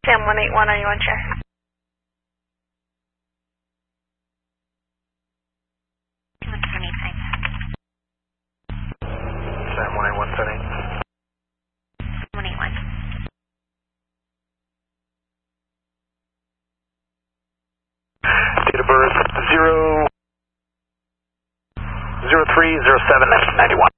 Sam 181, are you on chair? Sam 181, setting. 181. Date of birth 03/07/1991.